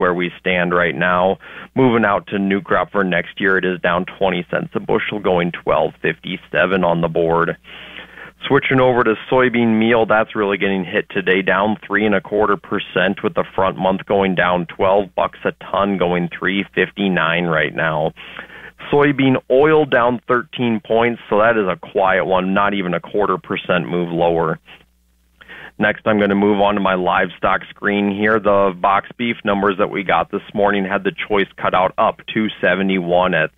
where we stand right now. Moving out to new crop for next year, it is down 20 cents a bushel, going $12.57 on the board. Switching over to soybean meal, that's really getting hit today, down 3.25%, with the front month going down $12 a ton, going $3.59 right now. Soybean oil down 13 points, so that is a quiet one, not even 0.25% move lower. Next, I'm going to move on to my livestock screen here. The box beef numbers that we got this morning had the choice cut out up 271 at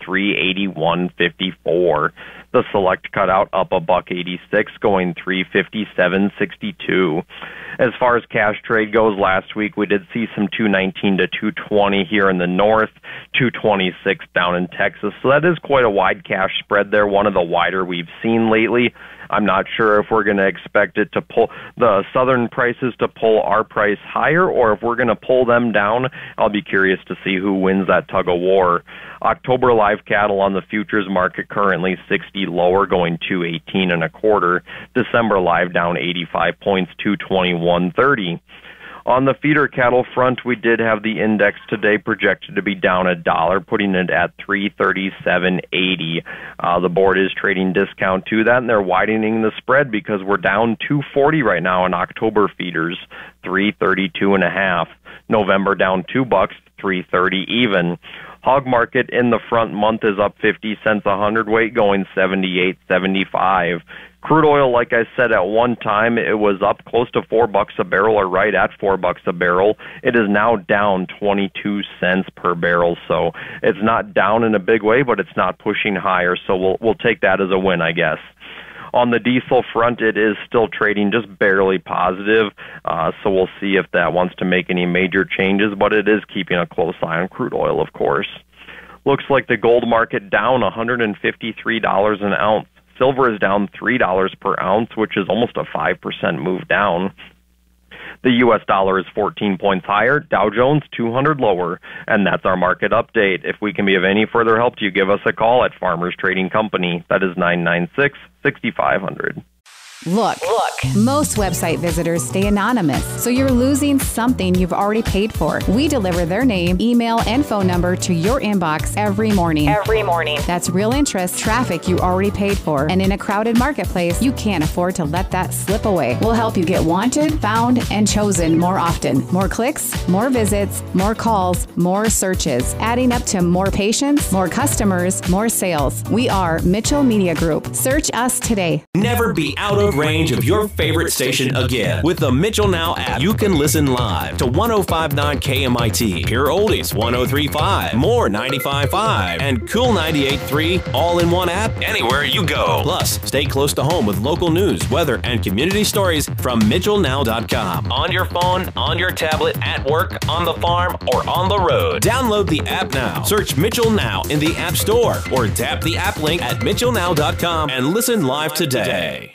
381.54. The select cutout up $1.86, going 357.62. As far as cash trade goes, last week we did see some 219 to 220 here in the north, 226 down in Texas. So that is quite a wide cash spread there, one of the wider we've seen lately. I'm not sure if we're going to expect it to pull the southern prices to pull our price higher, or if we're going to pull them down. I'll be curious to see who wins that tug of war. October live cattle on the futures market currently 60 lower, going 218.25. December live down 85 points, 221.30. On the feeder cattle front, we did have the index today projected to be down $1, putting it at 337.80. The board is trading discount to that, and they're widening the spread because we're down 240 right now in October feeders, 332.5. November down $2, 330 even. Hog market in the front month is up 50 cents a hundredweight, going 78.75. Crude oil, like I said, at one time, it was up close to $4 a barrel, or right at $4 a barrel. It is now down 22 cents per barrel, so it's not down in a big way, but it's not pushing higher, so we'll take that as a win, I guess. On the diesel front, it is still trading just barely positive, so we'll see if that wants to make any major changes, but it is keeping a close eye on crude oil, of course. Looks like the gold market down $153 an ounce. Silver is down $3 per ounce, which is almost a 5% move down. The U.S. dollar is 14 points higher, Dow Jones 200 lower, and that's our market update. If we can be of any further help to you, give us a call at Farmers Trading Company. That is 996-6500. Look, most website visitors stay anonymous, so you're losing something you've already paid for. We deliver their name, email, and phone number to your inbox every morning. That's real interest, traffic you already paid for, and in a crowded marketplace, you can't afford to let that slip away. We'll help you get wanted, found, and chosen more often. More clicks, more visits, more calls, more searches, adding up to more patients, more customers, more sales. We are Mitchell Media Group. Search us today. Never be out of range of your favorite station again. With the Mitchell Now app, you can listen live to 105.9 KMIT, Pure Oldies 103.5, More 95.5, and Cool 98.3, all in one app anywhere you go. Plus, stay close to home with local news, weather, and community stories from MitchellNow.com. On your phone, on your tablet, at work, on the farm, or on the road. Download the app now. Search Mitchell Now in the App Store or tap the app link at MitchellNow.com and listen live today.